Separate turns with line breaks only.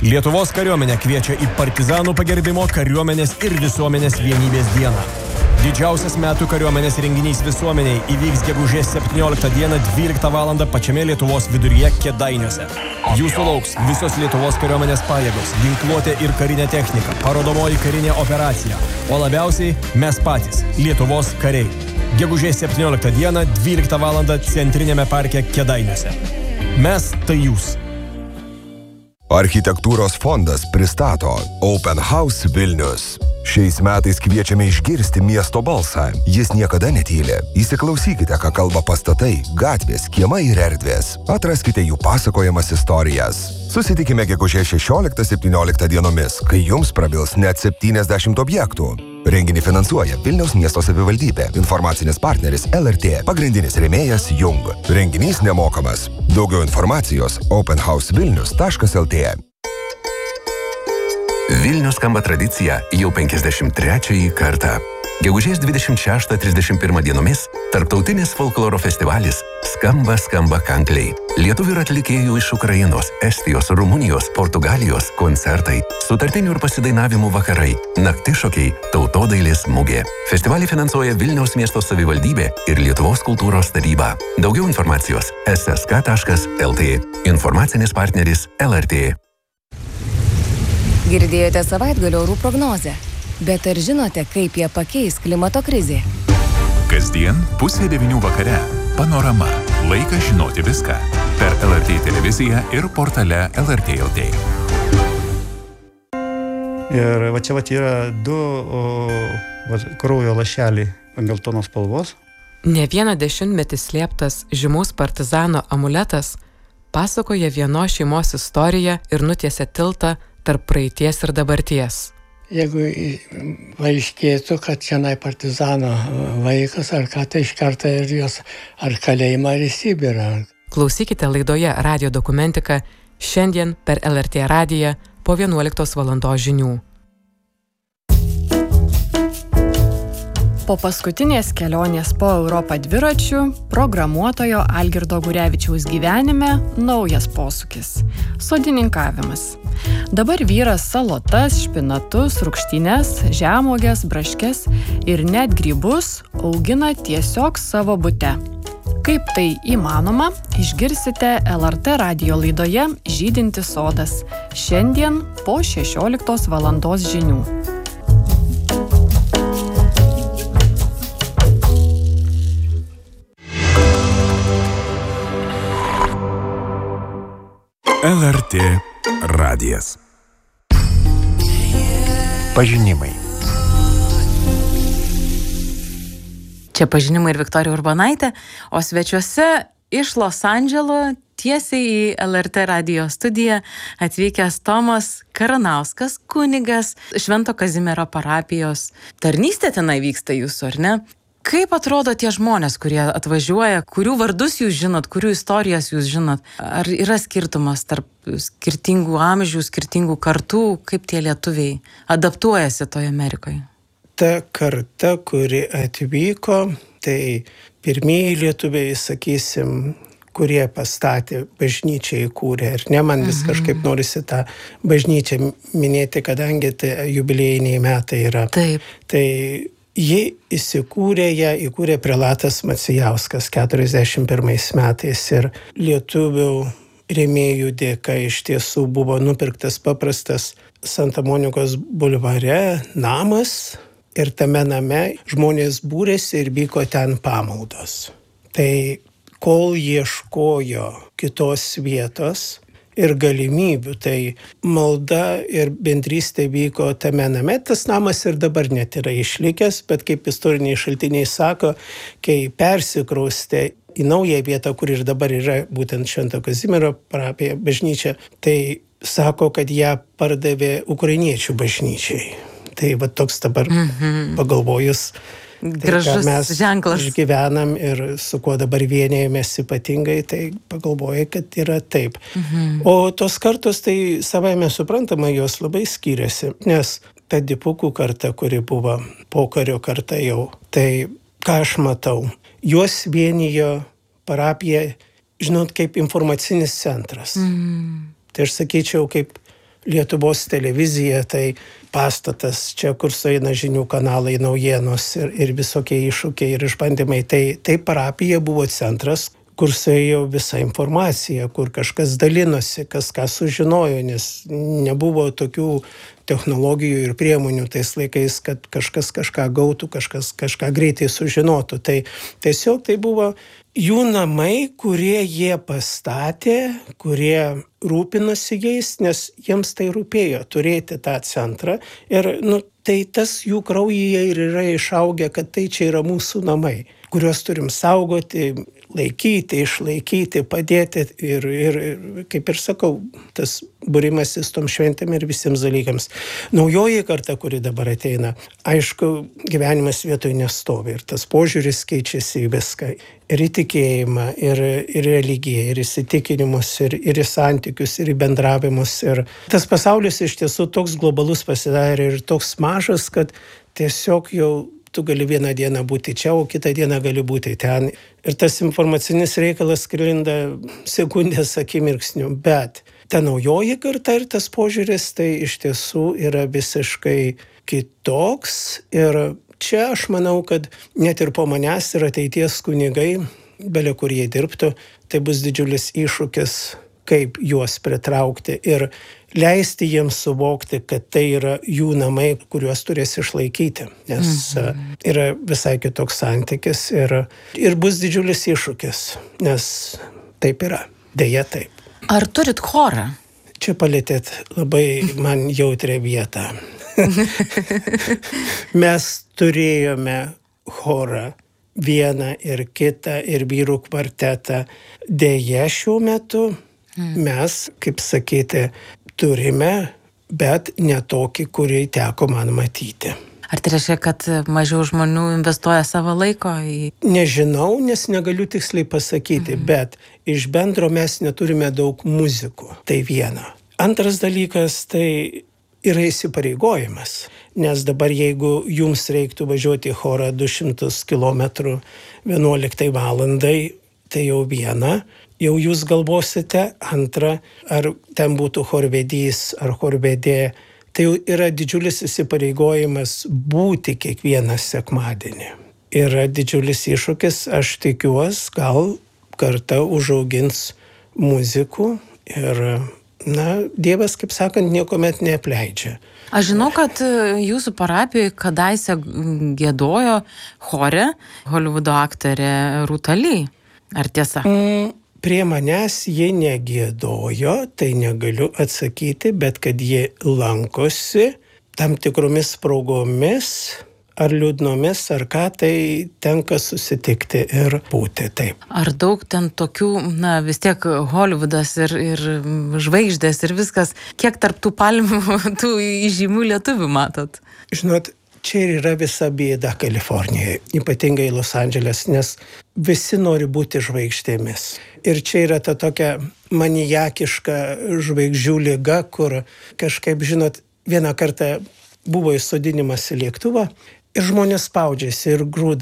Lietuvos kariuomenė kviečia į partizanų pagerbimo kariuomenės ir visuomenės vienybės dieną. Didžiausias metų kariuomenės renginys visuomeniai įvyks gegužės 17 dieną 12 val. Pačiame Lietuvos viduryje Kėdainiuose. Jūsų lauks visos Lietuvos kariuomenės pajėgos, ginkluotė ir karinė technika, parodomoji karinė operacija, o labiausiai mes patys, Lietuvos kariai. Gegužės 17 dieną 12 val. Centrinėme parke Kėdainiuose. Mes tai jūs.
Architektūros fondas pristato Open House Vilnius. Šiais metais kviečiame išgirsti miesto balsą. Jis niekada netyli. Įsiklausykite, ką kalba pastatai, gatvės, kiemai ir erdvės. Atraskite jų pasakojamas istorijas. Susitikime gegužės 16-17 dienomis, kai jums prabils net 70 objektų. Renginį finansuoja Vilniaus miesto savivaldybė, informacinis partneris LRT, pagrindinis rėmėjas Jung. Renginys nemokamas. Daugiau informacijos openhousevilnius.lt.
Vilnius skamba tradicija jau 53 kartą. Gegužės 26-31 dienomis tarptautinis folkloro festivalis Skamba kankliai. Lietuvių ir atlikėjų iš Ukrainos, Estijos, Rumunijos, Portugalijos koncertai, sutartinių ir pasidainavimų vakarai, naktišokiai, tautodailės mugė. Festivalį finansuoja Vilniaus miesto savivaldybė ir Lietuvos kultūros taryba. Daugiau informacijos ssk.lt. Informacinis partneris LRT.
Girdėjote savaitgalio orų prognozę. Bet ar žinote, kaip ją pakeis klimato krizė?
Kasdien 8:30 vakare. Panorama. Laikas žinoti viską. Per LRT televiziją ir portale LRT LT.
Ir va čia yra du kraujo lašeliai geltonos spalvos.
Ne vieną dešimtmetį slėptas žymaus partizano amuletas pasakoja vienos šeimos istoriją ir nutiesia tiltą tarp praeities ir dabarties.
Jeigu paaiškėtų, kad šiandien partizano vaikas ar ką, tai iš karto ir jos ar kalėjimą, ar į Sibirą.
Klausykite laidoje Radio dokumentika šiandien per LRT radiją po 11 val. Žinių.
Po paskutinės kelionės po Europą dviračių, programuotojo Algirdo Gurevičiaus gyvenime naujas posūkis – sodininkavimas. Dabar vyras salotas, špinatus, rūgštynes, žemuoges, braškes ir net grybus augina tiesiog savo bute. Kaip tai įmanoma, išgirsite LRT radijo laidoje Žydintis sodas šiandien po 16 val. Žinių.
LRT radijas. Pažinimai.
Čia pažinimai ir Viktorija Urbonaitė, o svečiuose iš Los Andželo tiesiai į LRT radijo studiją atvykęs Tomas Karanauskas, kunigas Švento Kazimiero parapijos. Tarnystė tenai vyksta jūsų, ar ne? Kaip atrodo tie žmonės, kurie atvažiuoja, kurių vardus jūs žinot, kurių istorijas jūs žinot? Ar yra skirtumas tarp skirtingų amžių, skirtingų kartų, kaip tie lietuviai adaptuojasi toje Amerikoje?
Ta karta, kuri atvyko, tai pirmieji lietuviai, sakysim, kurie pastatė bažnyčią įkūrė. Ir ne, man vis kažkaip norisi tą bažnyčią minėti, kadangi tai jubiliejiniai metai yra.
Taip.
Tai jie įkūrė prelatas Macijauskas 41 metais ir lietuvių rėmėjų dėka iš tiesų buvo nupirktas paprastas Santa Monikos bulvare namas ir tame name žmonės būrėsi ir vyko ten pamaldos. Tai kol ieškojo kitos vietos ir galimybių, tai malda ir bendrystė vyko tame name. Tas namas ir dabar net yra išlikęs, bet kaip istoriniai šaltiniai sako, kai persikraustė į naują vietą, kur ir dabar yra būtent Švento Kazimiero parapija bažnyčia, tai sako, kad ją pardavė ukrainiečių bažnyčiai. Tai va toks dabar pagalvojus,
gražus
mes
ženklas.
Išgyvenam ir su kuo dabar vienėjomės ypatingai, tai pagalvoja, kad yra taip. O tos kartos, tai savaime suprantama, jos labai skiriasi, nes ta dipukų karta, kuri buvo pokario karta jau, tai ką aš matau, juos vienijo parapija, žinot, kaip informacinis centras. Tai aš sakyčiau, kaip Lietuvos televizija, tai pastatas čia, kur sueina žinių kanalai, naujienos ir visokie iššūkiai ir išbandymai. Tai parapija buvo centras, kur suėjo visa informacija, kur kažkas dalinosi, kas ką sužinojo, nes nebuvo tokių technologijų ir priemonių tais laikais, kad kažkas kažką gautų, kažkas kažką greitai sužinotų. Tai tiesiog tai buvo jų namai, kurie jie pastatė, kurie rūpinosi jais, nes jiems tai rūpėjo turėti tą centrą. Ir tai tas jų kraujyje ir yra išaugę, kad tai čia yra mūsų namai, kuriuos turim saugoti, laikyti, išlaikyti, padėti ir kaip ir sakau, tas būrimasis tom šventėm ir visiems dalykams. Naujoji karta, kuri dabar ateina, aišku, gyvenimas vietoj nestovi ir tas požiūris keičiasi į viską. Ir į tikėjimą, ir religiją, ir įsitikinimus, ir į santykius, ir į bendravimus. Ir tas pasaulis iš tiesų toks globalus pasidarė ir toks mažas, kad tiesiog jau tu gali vieną dieną būti čia, o kitą dieną gali būti ten. Ir tas informacinis reikalas sklinda sekundės akimirksniu. Bet ta naujoji karta ir tas požiūris tai iš tiesų yra visiškai kitoks. Ir čia aš manau, kad net ir po manęs ir ateities kunigai, bele kur jie dirbtų, tai bus didžiulis iššūkis, kaip juos pritraukti ir leisti jiems suvokti, kad tai yra jų namai, kuriuos turės išlaikyti, nes yra visai kitoks santykis ir bus didžiulis iššūkis, nes taip yra, deja taip.
Ar turit chorą?
Čia palėtėt labai man jautrią vietą. Mes turėjome chorą, vieną ir kitą, ir vyrų kvartetą. Deja šiuo metu mes, kaip sakyti, turime, bet ne tokį, kurį teko man matyti.
Ar tai reiškia, kad mažiau žmonių investuoja savo laiko į...
Nežinau, nes negaliu tiksliai pasakyti, bet iš bendro mes neturime daug muzikų. Tai viena. Antras dalykas, tai yra įsipareigojimas. Nes dabar, jeigu jums reiktų važiuoti į chorą 200 km 11 valandai, tai jau viena. Jau jūs galvosite, antra, ar ten būtų chorvedys ar chorvedė, tai jau yra didžiulis įsipareigojimas būti kiekvieną sekmadienį. Yra didžiulis iššūkis, aš tikiuosi, gal kartą užaugins muzikų ir, Dievas, kaip sakant, niekuomet neapleidžia.
Aš žinau, kad jūsų parapijoje kadaise giedojo chore Holivudo aktorė Rūta Lee. Ar tiesa?
Prie manęs jie negiedojo, tai negaliu atsakyti, bet kad jie lankosi tam tikromis progomis, ar liūdnomis, ar ką, tai tenka susitikti ir būti taip.
Ar daug ten tokių, vis tiek Holivudas ir žvaigždės ir viskas, kiek tarp tų palmių, tų įžymių lietuvių matot?
Žinot, čia ir yra visa bėda Kalifornijoje, ypatingai Los Andželes, nes visi nori būti žvaigždėmis. Ir čia yra ta tokia maniakiška žvaigždžių liga, kur kažkaip, žinot, vieną kartą buvo įsodinimas į lėktuvą ir žmonės spaudžiasi ir grūda